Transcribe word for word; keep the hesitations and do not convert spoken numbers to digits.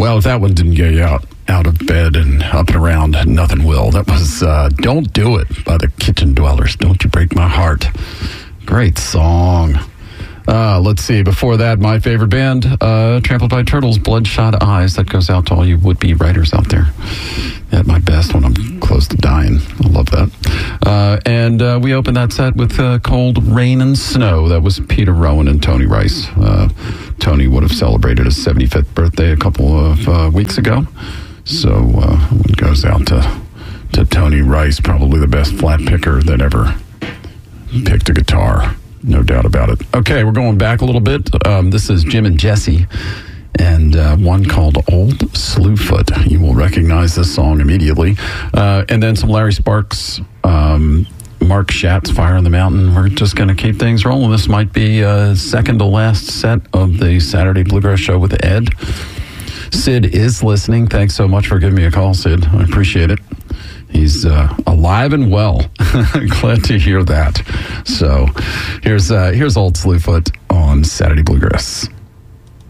Well, if that one didn't get you out, out of bed and up and around, nothing will. That was uh, Don't Do It by the Kitchen Dwellers. Don't You Break My Heart. Great song. Uh, let's see. Before that, my favorite band, uh, Trampled by Turtles, Bloodshot Eyes. That goes out to all you would-be writers out there. At my best when I'm close to dying. I love that. Uh, and uh, we opened that set with uh, Cold Rain and Snow. That was Peter Rowan and Tony Rice. Uh, Tony would have celebrated his seventy-fifth birthday a couple of uh, weeks ago. So uh, it goes out to, to Tony Rice, probably the best flat picker that ever picked a guitar. No doubt about it. Okay, we're going back a little bit. Um, this is Jim and Jesse, and uh, one called Old Slewfoot. You will recognize this song immediately. Uh, and then some Larry Sparks, um, Mark Schatz, Fire in the Mountain. We're just going to keep things rolling. This might be uh, second to last set of the Saturday Bluegrass Show with Ed. Sid is listening. Thanks so much for giving me a call, Sid. I appreciate it. He's uh, alive and well. Glad to hear that. So here's uh, here's Old Slewfoot on Saturday Bluegrass.